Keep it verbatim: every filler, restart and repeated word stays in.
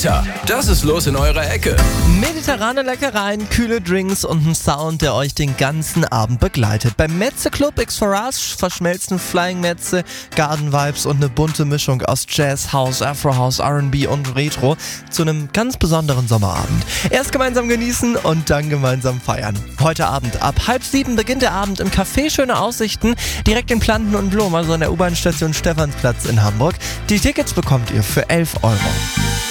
Meta, das ist los in eurer Ecke. Mediterrane Leckereien, kühle Drinks und ein Sound, der euch den ganzen Abend begleitet. Beim Metze Club X Forage verschmelzen Flying Metze, Garden Vibes und eine bunte Mischung aus Jazz, House, Afro House, R and B und Retro zu einem ganz besonderen Sommerabend. Erst gemeinsam genießen und dann gemeinsam feiern. Heute Abend ab halb sieben beginnt der Abend im Café Schöne Aussichten, direkt in Planten und Blom, also an der U-Bahn-Station Stephansplatz in Hamburg. Die Tickets bekommt ihr für elf Euro.